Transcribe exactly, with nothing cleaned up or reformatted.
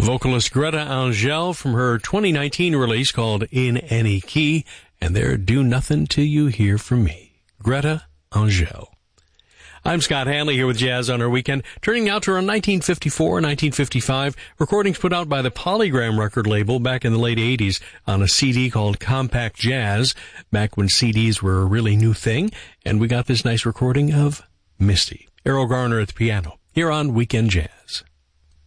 Vocalist Greta Angel from her twenty nineteen release called In Any Key, and their Do Nothing Till You Hear From Me. Greta Angel. I'm Scott Hanley here with Jazz on Our Weekend, turning now to around nineteen fifty-four, nineteen fifty-five, recordings put out by the Polygram record label back in the late eighties on a C D called Compact Jazz, back when C Ds were a really new thing, and we got this nice recording of Misty. Errol Garner at the piano, here on Weekend Jazz.